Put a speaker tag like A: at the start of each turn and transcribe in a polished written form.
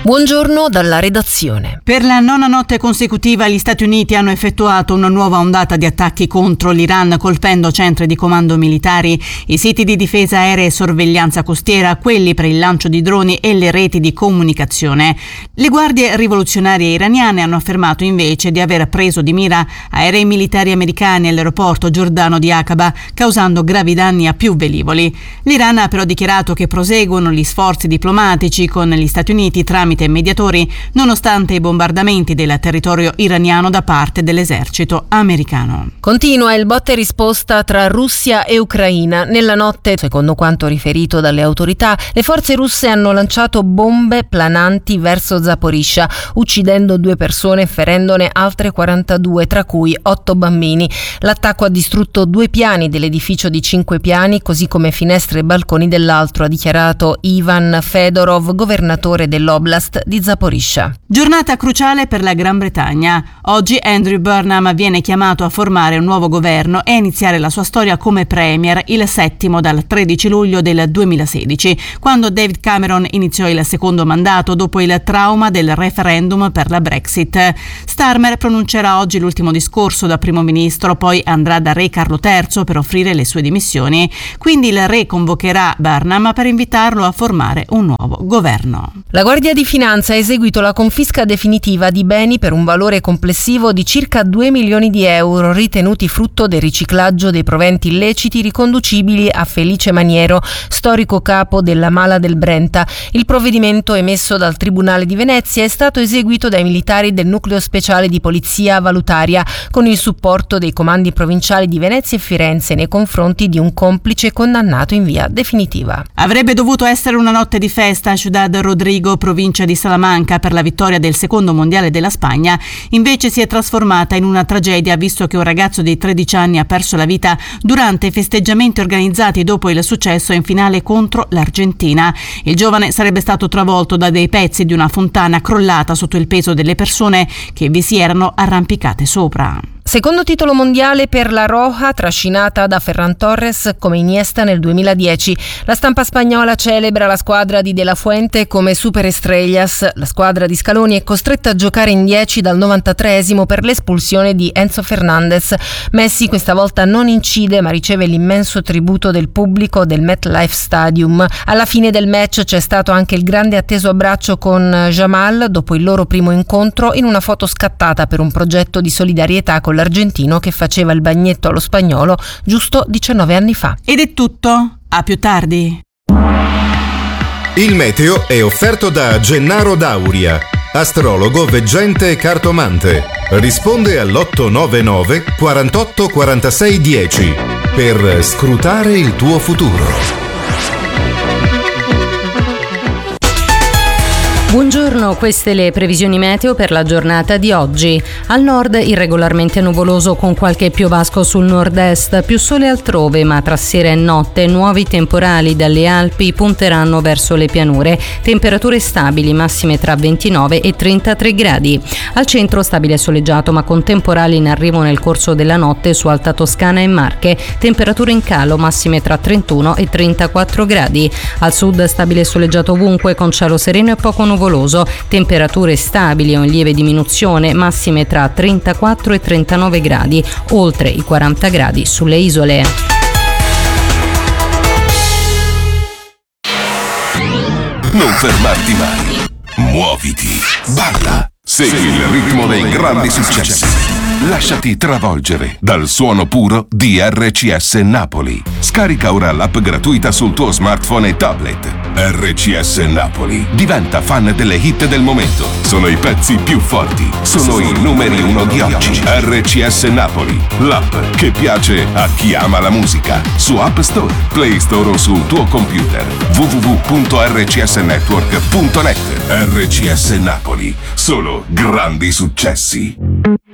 A: Buongiorno dalla redazione.
B: Per la nona notte consecutiva gli Stati Uniti hanno effettuato una nuova ondata di attacchi contro l'Iran, colpendo centri di comando militari, i siti di difesa aerea e sorveglianza costiera, quelli per il lancio di droni e le reti di comunicazione. Le guardie rivoluzionarie iraniane hanno affermato invece di aver preso di mira aerei militari americani all'aeroporto giordano di Aqaba, causando gravi danni a più velivoli. L'Iran ha però dichiarato che proseguono gli sforzi diplomatici con gli Stati Uniti tramite mediatori, nonostante i bombardamenti del territorio iraniano da parte dell'esercito americano.
A: Continua il botta e risposta tra Russia e Ucraina. Nella notte, secondo quanto riferito dalle autorità, le forze russe hanno lanciato bombe plananti verso Zaporizhzhia, uccidendo 2 persone e ferendone altre 42, tra cui 8 bambini. L'attacco ha distrutto 2 piani dell'edificio di 5 piani, così come finestre e balconi dell'altro, ha dichiarato Ivan Fedorov, governatore dell'Oblast di Zaporizhzhia.
B: Giornata cruciale per la Gran Bretagna. Oggi Andrew Burnham viene chiamato a formare un nuovo governo e a iniziare la sua storia come premier, il 7° dal 13 luglio del 2016, quando David Cameron iniziò il secondo mandato dopo il trauma del referendum per la Brexit. Starmer pronuncerà oggi l'ultimo discorso da primo ministro, poi andrà da re Carlo III per offrire le sue dimissioni. Quindi il re convocherà Burnham per invitarlo a formare un nuovo governo.
A: La Guardia di Finanza ha eseguito la confisca definitiva di beni per un valore complessivo di circa 2 milioni di euro, ritenuti frutto del riciclaggio dei proventi illeciti riconducibili a Felice Maniero, storico capo della Mala del Brenta. Il provvedimento emesso dal Tribunale di Venezia è stato eseguito dai militari del Nucleo Speciale di Polizia Valutaria, con il supporto dei comandi provinciali di Venezia e Firenze nei confronti di un complice condannato in via definitiva.
B: Avrebbe dovuto essere una notte di festa a Ciudad Rodrigo, provincia di Salamanca, per la vittoria del secondo mondiale della Spagna. Invece si è trasformata in una tragedia, visto che un ragazzo di 13 anni ha perso la vita durante i festeggiamenti organizzati dopo il successo in finale contro l'Argentina. Il giovane sarebbe stato travolto da dei pezzi di una fontana crollata sotto il peso delle persone che vi si erano arrampicate sopra.
A: Secondo titolo mondiale per la Roja, trascinata da Ferran Torres come Iniesta nel 2010. La stampa spagnola celebra la squadra di De La Fuente come super estrellas. La squadra di Scaloni è costretta a giocare in 10 dal 93esimo per l'espulsione di Enzo Fernandez. Messi questa volta non incide, ma riceve l'immenso tributo del pubblico del MetLife Stadium. Alla fine del match c'è stato anche il grande atteso abbraccio con Jamal dopo il loro primo incontro, in una foto scattata per un progetto di solidarietà con l'argentino che faceva il bagnetto allo spagnolo giusto 19 anni fa.
B: Ed è tutto, a più tardi.
C: Il meteo è offerto da Gennaro Dauria, astrologo, veggente e cartomante. Risponde all'899 48 46 10 per scrutare il tuo futuro.
D: Buongiorno, queste le previsioni meteo per la giornata di oggi. Al nord irregolarmente nuvoloso con qualche piovasco sul nord-est, più sole altrove, ma tra sera e notte nuovi temporali dalle Alpi punteranno verso le pianure. Temperature stabili, massime tra 29 e 33 gradi. Al centro stabile e soleggiato, ma con temporali in arrivo nel corso della notte su Alta Toscana e Marche. Temperature in calo, massime tra 31 e 34 gradi. Al sud stabile e soleggiato ovunque con cielo sereno e poco nuvoloso. Temperature stabili o in lieve diminuzione, massime tra 34 e 39 gradi, oltre i 40 gradi sulle isole.
E: Non fermarti mai. Muoviti. Balla. Segui il ritmo dei grandi successi. Lasciati travolgere dal suono puro di RCS Napoli. Scarica ora l'app gratuita sul tuo smartphone e tablet. RCS Napoli. Diventa fan delle hit del momento. Sono i pezzi più forti. Sono i numeri 1 di oggi. RCS Napoli. L'app che piace a chi ama la musica. Su App Store, Play Store o sul tuo computer. www.rcsnetwork.net. RCS Napoli. Solo grandi successi.